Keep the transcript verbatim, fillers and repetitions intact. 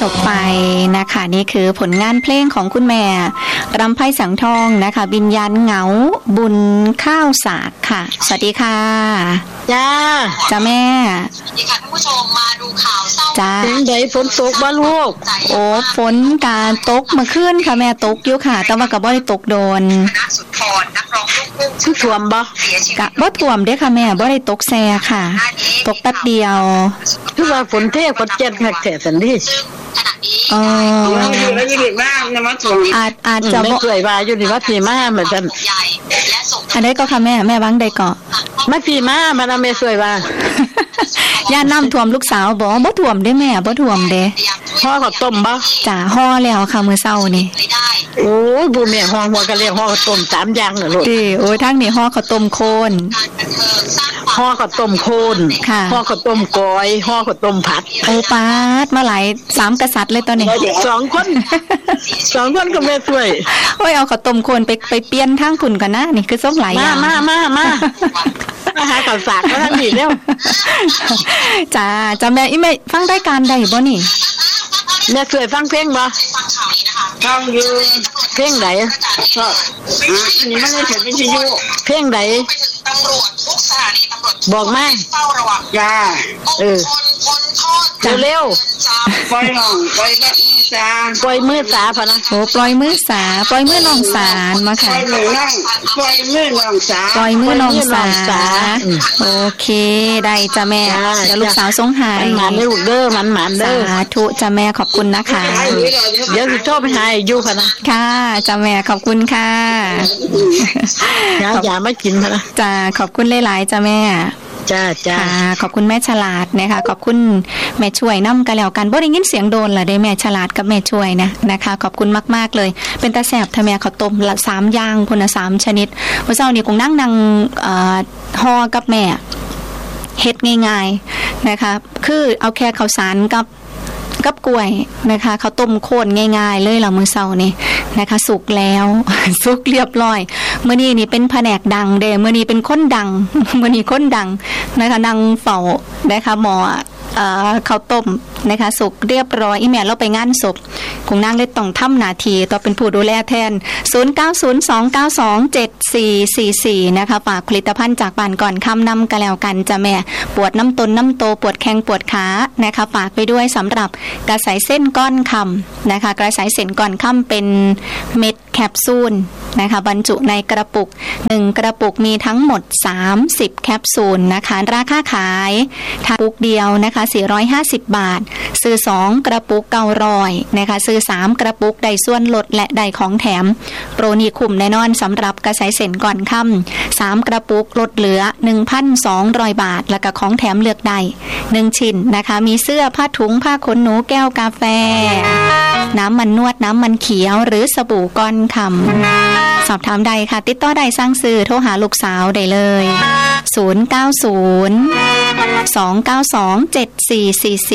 บไปนะคะนี่คือผลงานเพลงของคุณแม่รำไพสังทองนะคะวิญญาณเหงาบุญข้าวสากค่ะสวัสดีค่ะจ้าจ้าแม่สวัสดีค่ะท่านผู้ชมมาดูข่าวเศร้าจ้าเป็นไดฝนตกบ่ลูกโอ้ฝนการตกเมื่อคืนค่ะแม่ตกอยู่ค่ะแต่ว่าก็บ่ได้ตกโดนคณะสุดพรนักร้องลูกทุ่งชื่อท่วมบ่กะบ่ท่วมเด้อค่ะแม่บ่ได้ตกแซ่ค่ะตกแป๊บเดียวคือว่าฝนเทฝนเจ็ดแท้แท้ซั่นดิอ๋ออยู่แล้วอยู่บ้านนะมาส่งอาจอาจจะบ่เคยว่าอยู่นี่ว่าพี่มาเหมือนกันอันใดก็ค่ะแม่แม่วางใดก็มาพี่มามาแม่สวยว่าย่าน้ำท่วมลูกสาวบ่บ่ท่วมเด้แม่บ่ท่วมเด้ห่อข้าวต้มบ่จ้าห่อแล้วค่ะมื้อเช้านี่โอ้ยบ่แม่ห่อหัวก็เรียกห่อข้าวต้มสามอย่างน่ะลูกติโอ้ยทางนี้ห่อข้าวต้มโคนห่อข้าวต้มโคนห่อข้าวต้มกอยห่อข้าวต้มผัดโอ้ปาดมาหลายสามกษัตริย์เลยตอนนี้สองคนสองคนก็แม่สวยโอ้ยเอาข้าวต้มโคนไปไปเปลี่ยนทางคุณกันนะนี่คือส้มหลายอย่างมามามามาหาข้าวสากมาทางนี้เร็วจ้าจ้าแม่อีแม่ฟังรายการได้บ่นี่แม่เคยฟังเพลงบ่ฟังอยู่เพลงไหนก็อันนี้มันเลยถึงวิทยุเพลงไหนตำรวจทุกสถานีตำรวจบอกมาเฝ้าระวังยาเออเร็วปล่อยน้องปล่อยมือสาปล่อยมือสาพะนะโอ้ปล่อยมือสาปล่อยมือน้องสารมาค่ะปล่อยมือน้องปล่อยมือน้องสาปล่อยมือน้องสาโอเคได้จ้ะแม่เดี๋ยวลูกสาวสงหายมันๆเด้อลูกเด้อมันๆเด้อสาธุจ้ะแม่ขอบคุณนะคะเดี๋ยวสิโทรไปหาอยู่พะนะค่ะจ้ะแม่ขอบคุณค่ะอย่ามากินพะนะจ้ะขอบคุณหลายๆจ้ะแม่จ้าจ้าขอบคุณแม่ฉลาดนะคะขอบคุณแม่ช่วยนำกันแล้วกันบ่ได้ยินเสียงโดนล่ะได้แม่ฉลาดกับแม่ช่วยนะนะคะขอบคุณมากๆเลยเป็นตาแซ่บถ้าแม่ข้าวต้มละสามอย่างพุ่นน่ะสามชนิดเมื่อเช้านี้คงนั่งนั่งเอ่อห่อกับแม่เฮ็ดง่ายๆนะคะคือเอาแค่ข้าวสารกับกับกล้วยนะคะข้าวต้มโคนง่ายๆเลยล่ะมื้อเช้านี้นะคะสุกแล้วสุกเรียบร้อยมื้อนี้นี่เป็นแผนกดังเด้มื้อนี้เป็นคนดังมื้อนี้คนดังนะคะนั่งเฝ้านะคะหมอเอ่อข้าวต้มนะคะสุกเรียบร้อยอีแม่เราไปงานศพคงนั่งเลยต้องทำหน้าที่ต่อเป็นผู้ดูแลแทนศูนย์ เก้า ศูนย์ สอง เก้า สอง เจ็ด สี่ สี่ สี่นะคะฝากผลิตภัณฑ์จากบ้านก่อนค่ำนำกันแล้วกันจ้ะแม่ปวดน้ำต้นน้ำโตปวดแข้งปวดขานะคะฝากไปด้วยสำหรับกระสายเส้นก้อนค่ำนะคะกระสายเส้นก้อนค่ำเป็นเม็ดแคปซูลนะคะบรรจุในกระปุกหนึ่งกระปุกมีทั้งหมดสามสิบแคปซูลนะคะราคาขายถ้าปุกเดียวนะคะสี่ร้อยห้าสิบบาทซื้อสองกระปุกเก้าร้อยนะคะซื้อสามกระปุกได้ส่วนลดและได้ของแถมโปรนี้คุ้มแน่นอนสำหรับกระสายเส้นก่อนค่ำสามกระปุกลดเหลือ หนึ่งพันสองร้อย บาทแล้วก็ของแถมเลือกได้หนึ่งชิ้นนะคะมีเสื้อผ้าถุงผ้าขนหนูแก้วกาแฟน้ำมันนวดน้ำมันเขียวหรือสบู่ก้อนคำสอบถามใดค่ะติดต่อใดสร้างซื้อโทรหาลูกสาวได้เลยศูนย์ เก้า ศูนย์ สอง เก้า สอง เจ็ด สี่ สี่ สี่